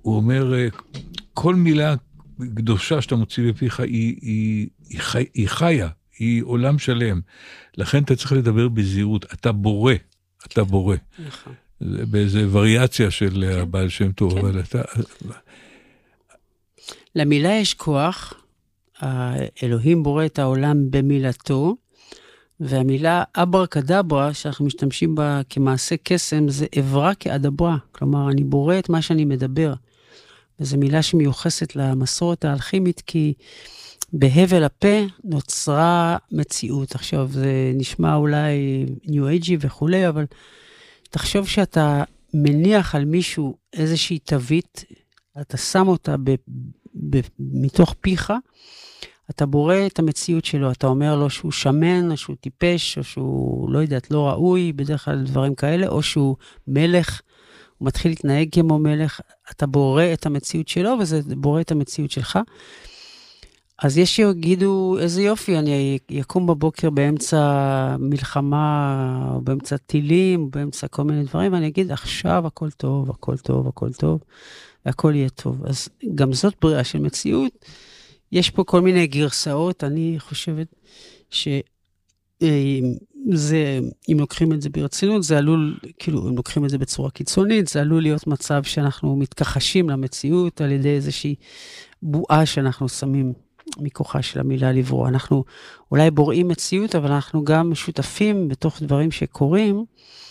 הוא אומר, כל מילה קדושה שאתה מוציא בפיך היא חיה, היא עולם שלם. לכן אתה צריך לדבר בזהירות, אתה בורא. נכון. באיזה וריאציה של הבעל שם טוב, אבל אתה... למילה יש כוח, האלוהים בורא את העולם במילתו, והמילה אברקדברה, שאנחנו משתמשים בה כמעשה קסם, זה עברה כאדברה. כלומר, אני בורא את מה שאני מדבר. וזו מילה שמיוחסת למסורת האלכימית, כי בהבל הפה נוצרה מציאות. עכשיו, זה נשמע אולי ניו אייג'י וכולי, אבל תחשוב שאתה מניח על מישהו איזושהי תווית, אתה שם אותה מתוך פיך, אתה בורא את המציאות שלו, אתה אומר לו שהוא שמן, או שהוא טיפש, או שהוא, לא יודעת, לא ראוי, בדרך כלל דברים כאלה, או שהוא מלך, הוא מתחיל להתנהג כמו מלך, אתה בורא את המציאות שלו, וזה בורא את המציאות שלך. אז יש שיגידו, איזה יופי, אני יקום בבוקר באמצע מלחמה, או באמצע טילים, או באמצע כל מיני דברים, ואני אגיד, עכשיו הכל טוב, הכל טוב, הכל טוב, והכל יהיה טוב. אז גם זאת בריאה של מציאות. יש פה כל מיני גרסאות, אני חושבת שזה, אם לוקחים את זה ברצינות, זה עלול, כאילו, אם לוקחים את זה בצורה קיצונית, זה עלול להיות מצב שאנחנו מתכחשים למציאות, על ידי איזושהי בועה שאנחנו שמים מכוחה של המילה לברוא. אנחנו אולי בוראים מציאות, אבל אנחנו גם שותפים בתוך דברים שקורים,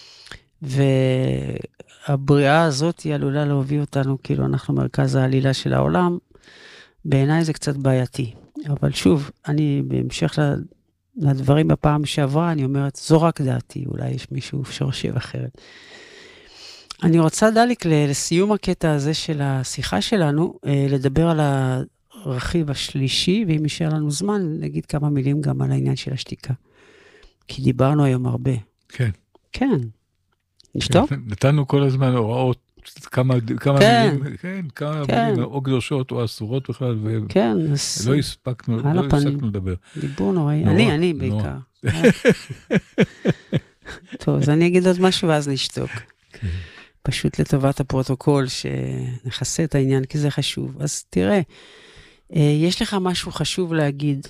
והבריאה הזאת היא עלולה להוביל אותנו, כאילו אנחנו מרכז העלילה של העולם, בעיניי זה קצת בעייתי. אבל שוב, אני בהמשך לדברים בפעם שעברה, אני אומרת, זו רק דעתי, אולי יש מישהו שחושב אחרת. אני רוצה דליק לסיום הקטע הזה של השיחה שלנו, לדבר על הרכיב השלישי, ואם יישאר לנו זמן, נגיד כמה מילים גם על העניין של השתיקה. כי דיברנו היום הרבה. כן. כן. נשתוק? נתנו כל הזמן הוראות, כמה מילים, כמה מילים, או קדושות או אסורות בכלל, ולא הספקנו לדבר. דיבור נוראי. אני בעיקר. טוב, אז אני אגיד עוד משהו ואז נשתוק. פשוט לטובת הפרוטוקול, שנחסה את העניין, כי זה חשוב. אז תראה, יש לך משהו חשוב להגיד,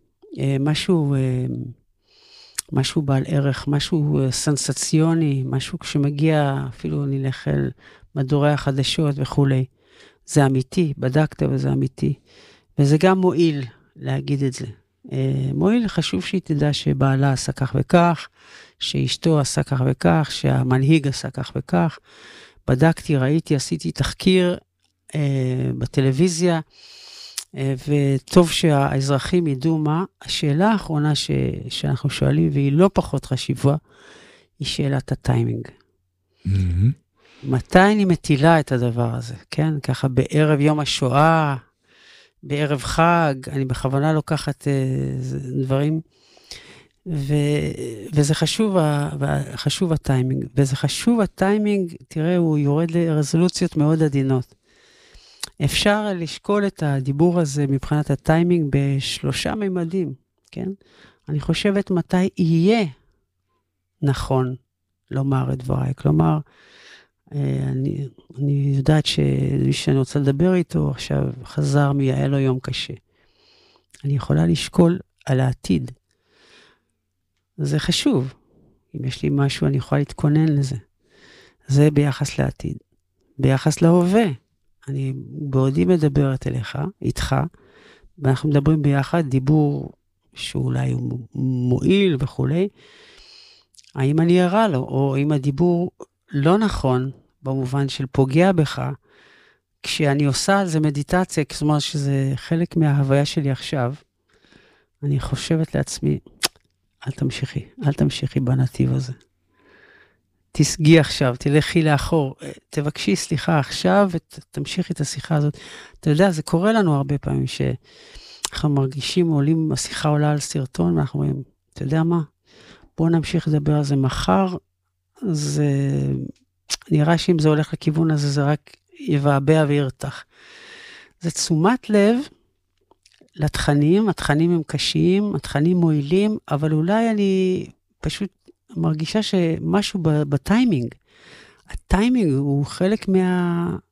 משהו בעל ערך, משהו סנסציוני, משהו כשמגיע, אפילו נלך אל מדורי החדשות וכו'. זה אמיתי, בדקת וזה אמיתי. וזה גם מועיל להגיד את זה. מועיל, חשוב שהיא תדע שבעלה עשה כך וכך, שאשתו עשה כך וכך, שהמנהיג עשה כך וכך. בדקתי, ראיתי, עשיתי תחקיר בטלוויזיה, וטוב שהאזרחים ידעו מה. השאלה האחרונה שאנחנו שואלים, והיא לא פחות חשיבה, היא שאלת הטיימינג. מתי אני מטילה את הדבר הזה? כן, ככה בערב יום השואה, בערב חג, אני בכוונה לוקחת דברים, וזה חשוב הטיימינג, וזה חשוב הטיימינג, תראה, הוא יורד לרזולוציות מאוד עדינות. אפשר לשקול את הדיבור הזה מבחינת הטיימינג בשלושה ממדים, כן? אני חושבת מתי יהיה נכון לומר את דבריי. כלומר, אני יודעת שמי שאני רוצה לדבר איתו עכשיו חזר מייעל לו יום קשה. אני יכולה לשקול על העתיד. זה חשוב. אם יש לי משהו, אני יכולה להתכונן לזה. זה ביחס לעתיד. ביחס להווה. אני בעודי מדברת אליך, איתך, ואנחנו מדברים ביחד, דיבור שאולי הוא מועיל וכו'. האם אני אראה לו, או אם הדיבור לא נכון, במובן של פוגע בך, כשאני עושה על זה מדיטציה, זאת אומרת שזה חלק מההוויה שלי עכשיו, אני חושבת לעצמי, אל תמשיכי בנתיב הזה. תסגי עכשיו, תלכי לאחור, תבקשי סליחה עכשיו, ותמשיכי את השיחה הזאת. אתה יודע, זה קורה לנו הרבה פעמים, שאנחנו מרגישים, השיחה עולה על סרטון, ואנחנו אומרים, אתה יודע מה? בואו נמשיך לדבר על זה מחר, זה נראה שאם זה הולך לכיוון הזה, זה רק יבעבע וירתח. זה תשומת לב לתכנים, התכנים הם קשיים, התכנים מועילים, אבל אולי אני פשוט מרגישה שמשהו בטיימינג, הטיימינג הוא חלק